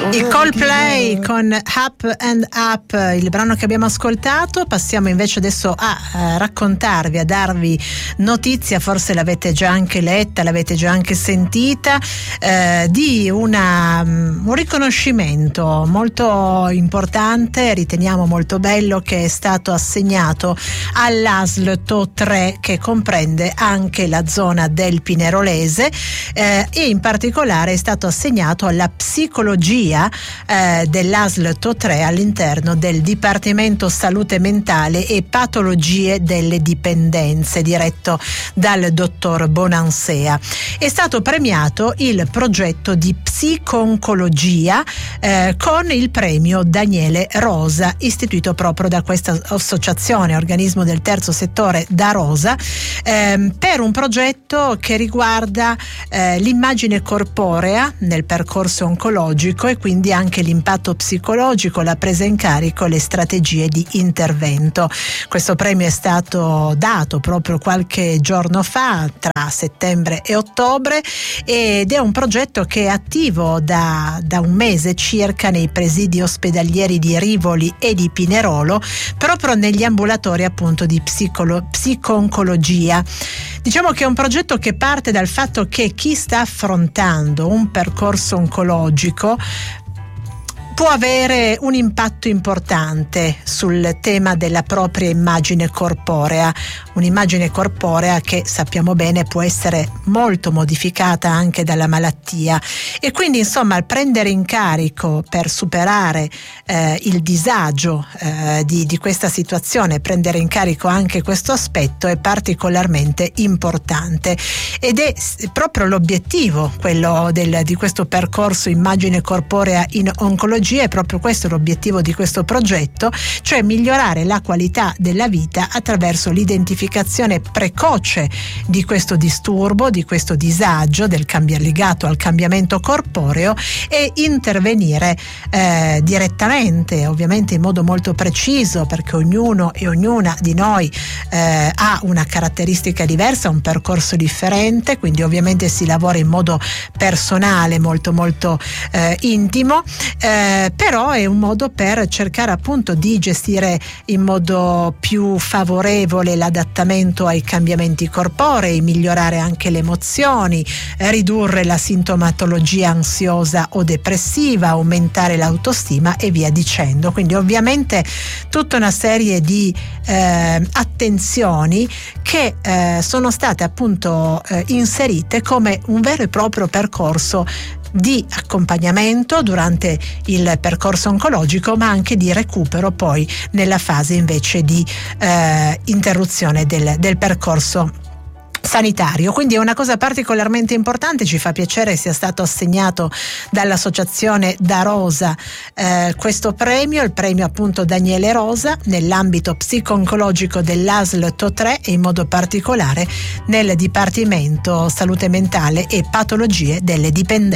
I Coldplay con Up and Up, il brano che abbiamo ascoltato. Passiamo invece adesso a raccontarvi, a darvi notizia, forse l'avete già anche letta, l'avete già anche sentita, di un riconoscimento molto importante, riteniamo molto bello, che è stato assegnato all'ASL TO3, che comprende anche la zona del Pinerolese, e in particolare è stato assegnato alla psicologia dell'ASL TO3 all'interno del Dipartimento Salute Mentale e Patologie delle Dipendenze, diretto dal dottor Bonansea. È stato premiato il progetto di psico-oncologia con il premio Daniele Rosa, istituito proprio da questa associazione, organismo del terzo settore da Rosa, per un progetto che riguarda l'immagine corporea nel percorso oncologico e quindi anche l'impatto psicologico, la presa in carico, le strategie di intervento. Questo premio è stato dato proprio qualche giorno fa, tra settembre e ottobre, ed è un progetto che è attivo da un mese circa nei presidi ospedalieri di Rivoli e di Pinerolo, proprio negli ambulatori appunto di psico-oncologia. Diciamo che è un progetto che parte dal fatto che chi sta affrontando un percorso oncologico può avere un impatto importante sul tema della propria immagine corporea, un'immagine corporea che sappiamo bene può essere molto modificata anche dalla malattia, e quindi insomma il prendere in carico per superare il disagio di questa situazione, prendere in carico anche questo aspetto è particolarmente importante, ed è proprio l'obiettivo quello di questo percorso immagine corporea in oncologia. È proprio questo l'obiettivo di questo progetto, cioè migliorare la qualità della vita attraverso l'identificazione precoce di questo disturbo, di questo disagio legato al cambiamento corporeo, e intervenire direttamente, ovviamente in modo molto preciso, perché ognuno e ognuna di noi ha una caratteristica diversa, un percorso differente, quindi ovviamente si lavora in modo personale, molto molto intimo, però è un modo per cercare appunto di gestire in modo più favorevole l'adattamento ai cambiamenti corporei, migliorare anche le emozioni, ridurre la sintomatologia ansiosa o depressiva, aumentare l'autostima e via dicendo. Quindi ovviamente tutta una serie di attenzioni che sono state appunto inserite come un vero e proprio percorso di accompagnamento durante il percorso oncologico, ma anche di recupero poi nella fase invece di interruzione del percorso sanitario. Quindi è una cosa particolarmente importante, ci fa piacere sia stato assegnato dall'associazione Da Rosa questo premio, il premio appunto Daniele Rosa, nell'ambito psico-oncologico dell'ASL TO3 e in modo particolare nel Dipartimento Salute Mentale e Patologie delle Dipendenze.